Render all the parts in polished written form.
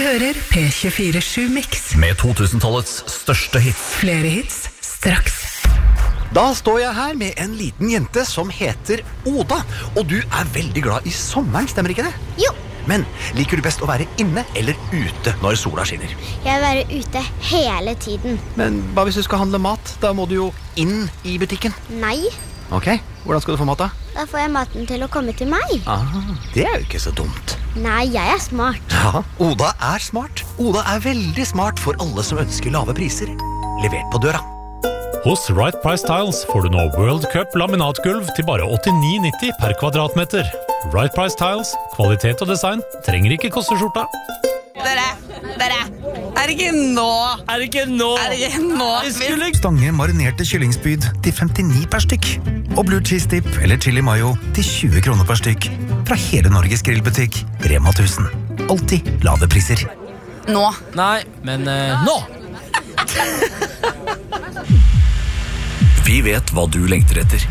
hører P24-7 Mix. Med 2000-tallets største hits. Flere hits, straks. Da står jeg her med en liten jente som heter Oda. Og du er veldig glad i sommeren, stemmer ikke det? Jo. Men liker du best å være inne eller ute når sola skinner? Jeg vil være ute hele tiden. Men hva hvis du skal handle mat? Da må du jo inn i butikken. Nei. Ok, hvordan skal du få mat da? Da får jeg maten til å komme til meg. Det er jo ikke så dumt. Nei, jeg er smart. Ja, Oda er smart. Oda er veldig smart for alle som ønsker lave priser. Levert på døra. Hos Right Price Tiles får du nå World Cup laminatgulv til bare 89,90 per kvadratmeter. Right Price Tiles, kvalitet og design, trenger ikke koste skjorta. Dere, er det ikke nå? Stange marinerte kyllingspyd til 59 per stykk. Og blue cheese dip eller chili mayo til 20 kroner per stykk. Fra hele Norges grillbutikk, Rema 1000. Alltid lave priser. Nå. Nei, men nå! Vi vet hva du lengter etter.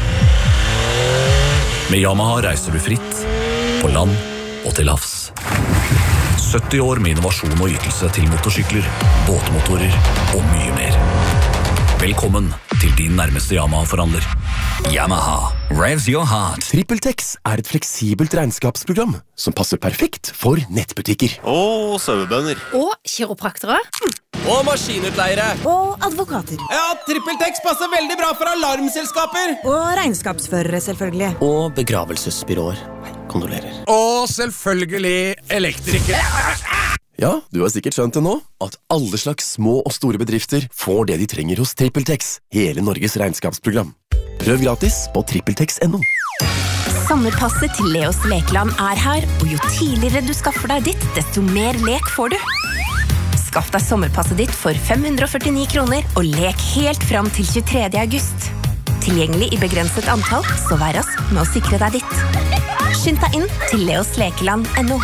Med Yamaha reiser du fritt, på land og til havs. 70 år med innovasjon og ytelse til motorsykler, båtmotorer og mye mer. Velkommen til din nærmeste Yamaha-forhandler. Yamaha, revs your heart. TrippelTex er et fleksibelt regnskapsprogram som passer perfekt for nettbutikker. Og sauebønder. Og kiropraktere. Og maskinutleiere. Og advokater. Ja, TrippelTex passer veldig bra for alarmselskaper. Og regnskapsførere, selvfølgelig. Og begravelsesbyråer. Kondolerer. Og selvfølgelig elektrikere. Ja, du har sikkert skjønt det nå, at alle slags små og store bedrifter får det de trenger hos TrippelTex, hele Norges regnskapsprogram. Prøv gratis på trippeltex.no. Sommerpasset til Leos Lekeland er her, og jo tidligere du skaffer deg ditt, desto mer lek får du. Skaff deg sommerpasset ditt for 549 kroner, og lek helt fram til 23. august. Tilgjengelig i begrenset antall, så vær rask med å sikre deg ditt. Skynd deg inn til leoslekeland.no.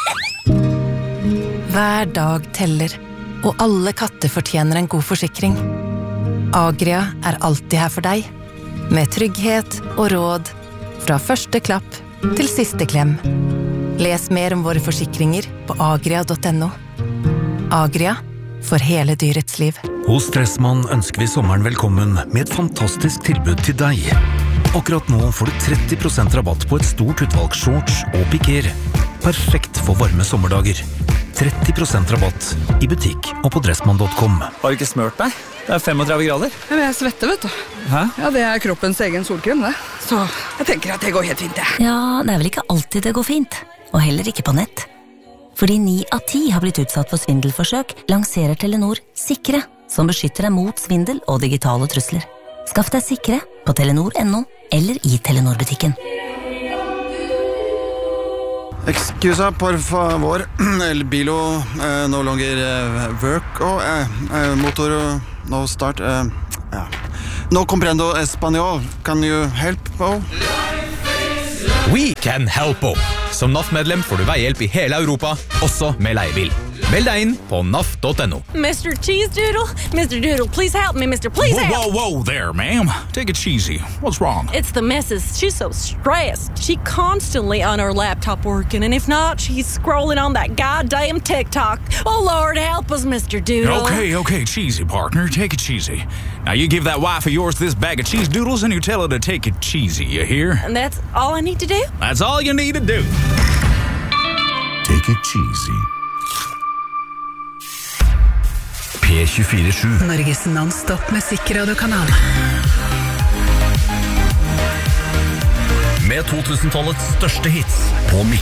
Hver dag teller, og alle katter fortjener en god forsikring. Agria er alltid her for deg, med trygghet og råd, fra første klapp til siste klem. Les mer om våre forsikringer på agria.no. Agria, for hele dyrets liv. Hos Dressmann ønsker vi sommeren velkommen med et fantastisk tilbud til deg. Akkurat nå får du 30% rabatt på et stort utvalg shorts og piker. Perfekt for varme sommerdager. 30% rabatt i butikk og på dressmann.com. Har du ikke smørt deg? Det er 35 grader. Men jeg svetter, vet du. Hæ? Ja, det er kroppens egen solkrem, det. Så jeg tenker at det går helt fint, det. Ja, det er vel ikke alltid det går fint. Og heller ikke på nett. Fordi 9 av 10 har blitt utsatt for svindelforsøk, lanserer Telenor Sikre, som beskytter deg mot svindel og digitale trusler. Skaff deg Sikre på telenor.no eller i Telenor-butikken. Excusa, por favor. El bilo no longer work. Motor no start. No comprendo español. Can you help? We can help. Som NAF-medlem får du veihjelp i hele Europa, også med leiebil. Meld deg inn på naf.no. Mr. Cheese Doodle, Mr. Doodle, please help me, Mr. Please help. Whoa there, ma'am. Take it cheesy. What's wrong? It's the missus. She's so stressed. She constantly on her laptop working, and if not, she's scrolling on that goddamn TikTok. Oh, Lord, help us, Mr. Doodle. Okay, cheesy, partner. Take it cheesy. Now, you give that wife of yours this bag of cheese doodles, and you tell her to take it cheesy, you hear? And that's all I need to do? That's all you need to do. Take it cheesy. P24-7. Norges non-stop musikkradiokanal. Med 2000-tallets største hits på Mix.